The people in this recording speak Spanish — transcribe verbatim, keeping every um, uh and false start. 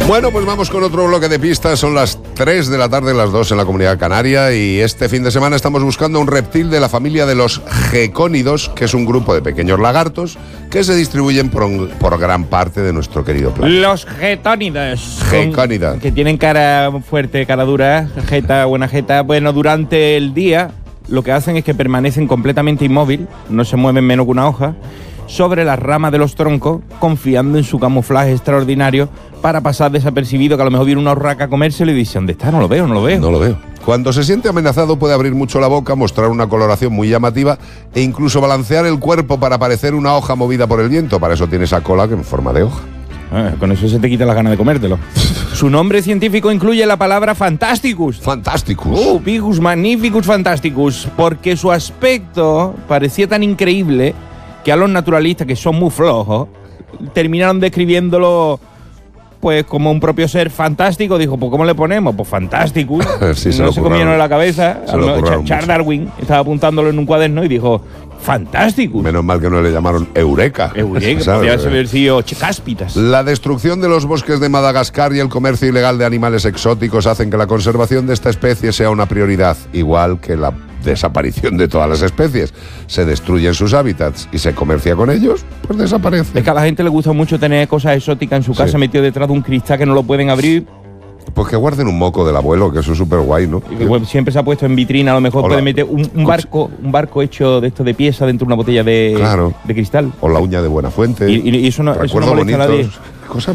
Bueno, pues vamos con otro bloque de pistas. Son las tres de la tarde, las dos en la Comunidad Canaria, y este fin de semana estamos buscando un reptil de la familia de los gecónidos, que es un grupo de pequeños lagartos que se distribuyen por, por gran parte de nuestro querido planeta. Los getónidos. Gecónidos. Que tienen cara fuerte, cara dura, jeta, buena jeta. Bueno, durante el día lo que hacen es que permanecen completamente inmóvil, no se mueven menos que una hoja, sobre las ramas de los troncos, confiando en su camuflaje extraordinario para pasar desapercibido, que a lo mejor viene una urraca a comérselo y dice, ¿dónde está? No lo veo, no lo veo. No lo veo. Cuando se siente amenazado puede abrir mucho la boca, mostrar una coloración muy llamativa e incluso balancear el cuerpo para parecer una hoja movida por el viento. Para eso tiene esa cola que en forma de hoja. Ah, con eso se te quita las ganas de comértelo. Su nombre científico incluye la palabra Fantasticus. Fantasticus. Oh, Picus Magnificus Fantasticus. Porque su aspecto parecía tan increíble que a los naturalistas, que son muy flojos, terminaron describiéndolo pues como un propio ser fantástico. Dijo, pues ¿cómo le ponemos? Pues Fantasticus. Sí, se no lo se comieron en la cabeza. Se lo Charles Char Darwin estaba apuntándolo en un cuaderno y dijo, Fantasticus. Menos mal que no le llamaron Eureka. Eureka, ¿sabes? podría haber sido Cáspitas. La destrucción de los bosques de Madagascar y el comercio ilegal de animales exóticos hacen que la conservación de esta especie sea una prioridad, igual que la desaparición de todas las especies. Se destruyen sus hábitats y se comercia con ellos, pues desaparecen. Es que a la gente le gusta mucho tener cosas exóticas en su casa, Sí. metido detrás de un cristal que no lo pueden abrir. Pues que guarden un moco del abuelo, que eso es súper guay, ¿no? Y que, bueno, siempre se ha puesto en vitrina, a lo mejor Hola. puede meter un, un barco un barco hecho de esto de pieza dentro de una botella de, Claro. de cristal. O la uña de Buena Fuente. Y, y eso no, eso no Recuerdos molesta a nadie. bonitos.